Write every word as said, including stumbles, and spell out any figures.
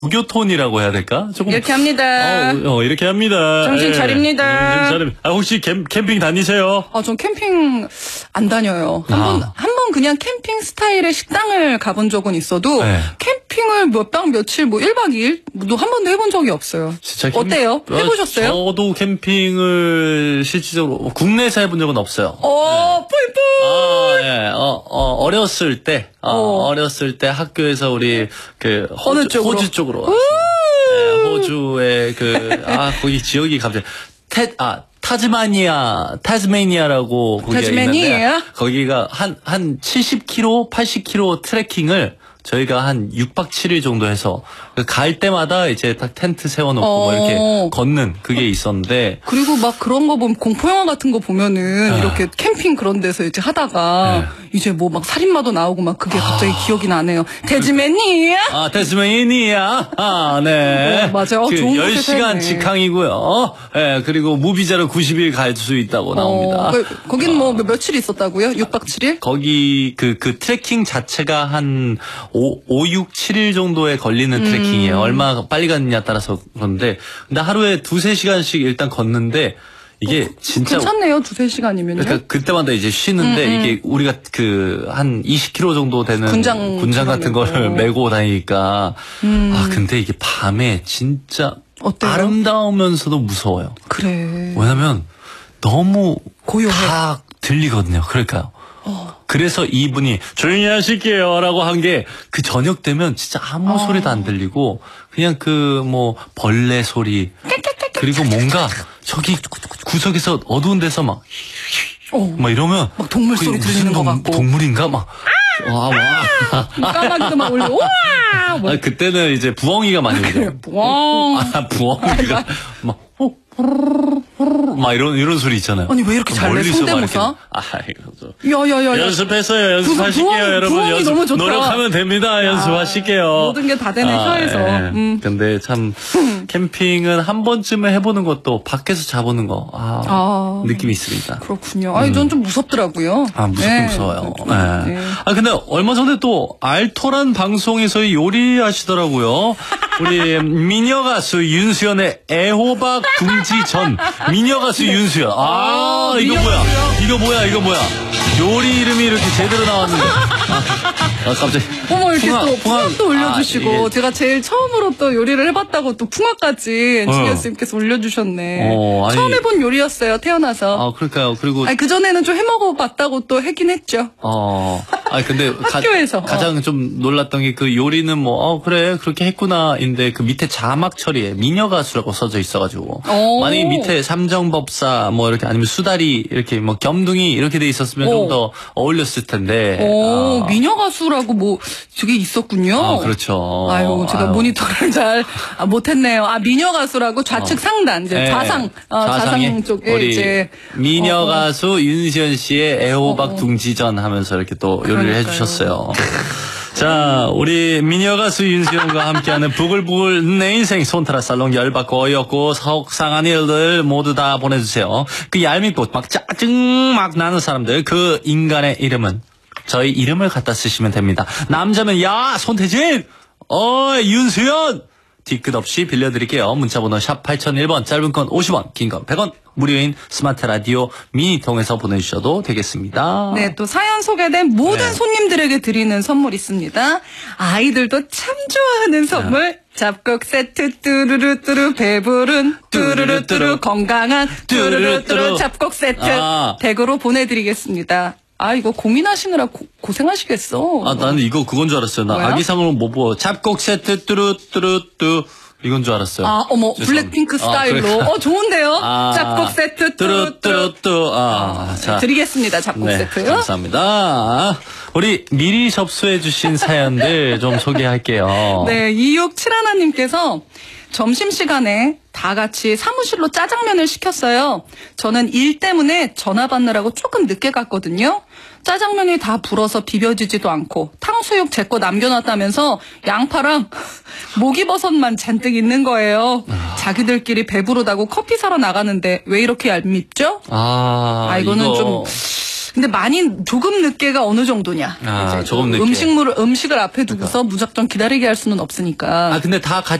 무교톤이라고 해야 될까? 조금 이렇게 합니다. 어, 어 이렇게 합니다. 정신 예. 차립니다. 정신 차립. 아 혹시 캠, 캠핑 다니세요? 아, 전 캠핑 안 다녀요. 한 번, 아. 한 번 그냥 캠핑 스타일의 식당을 가본 적은 있어도 네. 캠핑을 몇 박 며칠, 뭐 일 박 이 일도 한 번도 해본 적이 없어요. 진짜 캠- 어때요? 어, 해보셨어요? 저도 캠핑을 실질적으로 국내에서 해본 적은 없어요. 어, 뿌이뿌! 아, 예. 어, 어, 어렸을 때, 어, 어. 어렸을 때 학교에서 우리 그 어느 호주, 쪽으로? 호주 쪽으로 왔어요. 예, 호주의 그, 아, 거기 지역이 갑자기 테, 아, 타즈마니아, 타즈메니아라고 거기가 타즈메니아? 있는데 거기가 한, 한 칠십 킬로미터, 팔십 킬로미터 트레킹을 저희가 한 육 박 칠 일 정도 해서 갈 때마다 이제 딱 텐트 세워놓고 어. 뭐 이렇게 걷는 그게 있었는데 그리고 막 그런 거 보면 공포영화 같은 거 보면은 아. 이렇게 캠핑 그런 데서 이제 하다가 네. 이제 뭐 막 살인마도 나오고 막 그게 갑자기 기억이 나네요. 대지맨이야? 아, 테스메니아. 아, 네. 어, 맞아요. 어, 그 좋은 곳에서 열 시간 했네. 직항이고요. 예, 그리고 무비자로 구십 일 갈 수 있다고 나옵니다. 어, 그, 거긴 뭐 며칠 있었다고요? 육 박 칠 일? 거기 그, 그 트레킹 자체가 한 오, 육, 칠 일 정도에 걸리는 음. 트레킹이에요. 얼마 빨리 갔느냐 따라서 그런데 근데 하루에 두세 시간씩 일단 걷는데 이게 진짜 괜찮네요. 두세 시간이면요. 그러니까 그때마다 이제 쉬는데 음, 음. 이게 우리가 그 한 이십 킬로미터 정도 되는 군장 군장 같은 메고. 거를 메고 다니니까 음. 아 근데 이게 밤에 진짜 어때요? 아름다우면서도 무서워요. 그래. 왜냐면 너무 고요해. 다 들리거든요. 그러니까요. 어. 그래서 이분이 조용히 하실게요라고 한 게 그 저녁 되면 진짜 아무 어. 소리도 안 들리고 그냥 그 뭐 벌레 소리 그리고 뭔가 저기 구석에서 어두운 데서 막 어. 막 이러면 막 동물 그게 소리 무슨 들리는 것 동- 같고. 동물인가 막 와, 와. 까마귀도 막 올려. 우와! 뭐. 아, 그때는 이제 부엉이가 많이 오죠. 부엉. 아, 부엉이가 막 호, 호르르르, 호르르르 막 이런 이런 소리 있잖아요. 아니, 왜 이렇게 잘내, 멀리서 막 성대모사? 이렇게, 아, 이거 저 야야야. 연습했어요. 연습하실게요, 부엉, 여러분. 부엉이 연습, 너무 좋다. 노력하면 됩니다. 연습하실게요. 모든 게 다 되네, 혀에서. 예. 음. 근데 참 캠핑은 한 번쯤은 해보는 것도 밖에서 자보는 거 아, 아. 느낌이 있습니다. 그렇군요. 아니, 전 좀 무섭더라고요. 아, 무섭긴 네. 무서워요. 좀, 네. 네. 아, 근데 얼마 전에 또 알토란 방송에서 요리하시더라고요. 우리 미녀 가수 윤수연의 애호박 둥지전. 미녀 가수 윤수연. 아, 아, 이거 미녀 뭐야? 가수요? 이거 뭐야? 이거 뭐야? 요리 이름이 이렇게 제대로 나왔는데. 아, 아 갑자기. 어머, 이렇게 풍악, 또 풍악. 풍악도 올려주시고, 아, 이게- 제가 제일 처음으로 또 요리를 해봤다고 또 풍악까지 엔지니어 어. 스님께서 올려주셨네. 어, 아니- 처음 해본 요리였어요, 태어나서. 아, 그럴까요? 그리고 아니, 그전에는 좀 해먹어봤다고 또 하긴 했죠. 어, 아니 근데 가, 학교에서. 가장 좀 놀랐던 게 그 요리는 뭐, 어 그래 그렇게 했구나인데 그 밑에 자막 처리에 미녀 가수라고 써져 있어가지고 오. 만약에 밑에 삼정법사 뭐 이렇게 아니면 수다리 이렇게 뭐 겸둥이 이렇게 돼 있었으면 오. 좀 더 어울렸을 텐데. 오, 아, 미녀 가수라고 뭐, 저게 있었군요. 아, 그렇죠. 아유, 제가 아유. 모니터를 잘 아, 못했네요. 아, 미녀 가수라고 좌측 상단, 이제 네. 좌상, 어, 좌상에 좌상 쪽에 우리 이제. 미녀 어, 어. 가수 윤수연 씨의 애호박 어, 어. 둥지전 하면서 이렇게 또 요리를 그러니까요. 해주셨어요. 자, 우리 미녀 가수 윤수연과 함께하는 부글부글 내 인생 손타라 살롱 열받고 어이없고 속상한 일들 모두 다 보내주세요. 그 얄밉고 막 짜증 막 나는 사람들 그 인간의 이름은 저희 이름을 갖다 쓰시면 됩니다. 남자면 야 손태진 어이 윤수연 뒤끝 없이 빌려드릴게요. 문자번호 샵 팔공공일 번 짧은 건 오십 원 긴 건 백 원 무료인 스마트 라디오 미니 통해서 보내주셔도 되겠습니다. 네, 또 사연 소개된 모든 네. 손님들에게 드리는 선물 있습니다. 아이들도 참 좋아하는 선물. 잡곡 세트 뚜루루뚜루 배부른 뚜루루뚜루 건강한 뚜루루뚜루 잡곡 세트 아. 댁으로 보내드리겠습니다. 아, 이거 고민하시느라 고, 고생하시겠어. 아, 나는 이거 그건 줄 알았어요. 나 뭐야? 아기상으로 뭐 보고 잡곡 세트 뚜루뚜루뚜 이건 줄 알았어요. 아, 어머, 죄송합니다. 블랙핑크 아, 스타일로. 그래. 어, 좋은데요? 아, 잡곡 세트 뚜루뚜루. 뚜루뚜루뚜. 아, 자. 드리겠습니다, 잡곡 네, 세트. 감사합니다. 우리 미리 접수해주신 사연들 좀 소개할게요. 네, 이육칠하나님께서 점심시간에 다 같이 사무실로 짜장면을 시켰어요. 저는 일 때문에 전화 받느라고 조금 늦게 갔거든요. 짜장면이 다 불어서 비벼지지도 않고 탕수육 제 거 남겨놨다면서 양파랑 목이버섯만 잔뜩 있는 거예요. 자기들끼리 배부르다고 커피 사러 나가는데 왜 이렇게 얄밉죠? 아, 아, 이거는 이거. 좀 근데 많이 조금 늦게가 어느 정도냐? 아, 이제 조금 늦게. 음식물을 음식을 앞에 두고서 무작정 기다리게 할 수는 없으니까. 아 근데 다